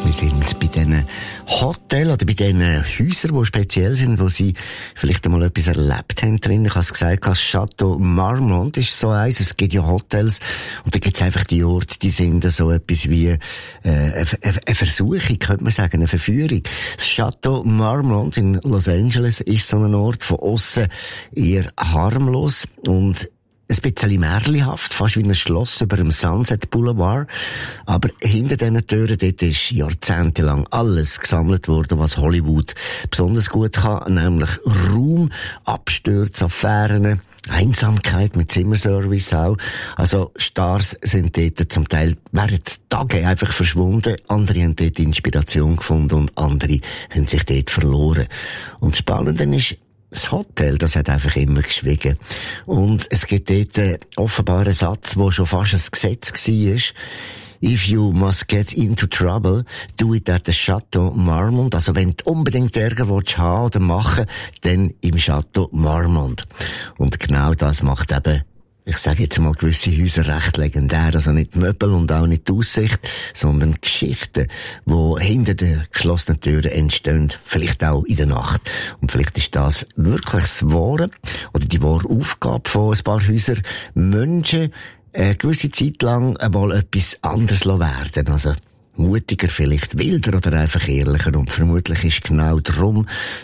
Wir sind bei diesen Hotels oder bei diesen Häusern, die speziell sind, wo Sie vielleicht einmal etwas erlebt haben drin. Ich habe es gesagt, das Château Marmont ist so eins. Es gibt ja Hotels und da gibt es einfach die Orte, die sind so etwas wie eine Versuchung, könnte man sagen, eine Verführung. Das Château Marmont in Los Angeles ist so ein Ort von aussen eher harmlos und ein bisschen märchenhaft, fast wie ein Schloss über dem Sunset Boulevard. Aber hinter diesen Türen dort ist jahrzehntelang alles gesammelt worden, was Hollywood besonders gut kann, nämlich Ruhm, Abstürze, Affären, Einsamkeit mit Zimmerservice auch. Also Stars sind dort zum Teil während Tage einfach verschwunden. Andere haben dort Inspiration gefunden und andere haben sich dort verloren. Und das Spannende ist, das Hotel, das hat einfach immer geschwiegen. Und es gibt dort offenbar einen Satz, der schon fast ein Gesetz war. If you must get into trouble, do it at the Château Marmont. Also wenn du unbedingt Ärger willst haben oder machen, dann im Château Marmont. Und genau das macht eben, ich sage jetzt mal, gewisse Häuser recht legendär. Also nicht die Möbel und auch nicht die Aussicht, sondern die Geschichten, die hinter den geschlossenen Türen entstehen. Vielleicht auch in der Nacht. Und vielleicht ist das wirklich das Wahre oder die wahre Aufgabe von ein paar Häusern, Menschen eine gewisse Zeit lang einmal etwas anderes werden. Also mutiger, vielleicht wilder oder einfach ehrlicher. Und vermutlich ist genau darum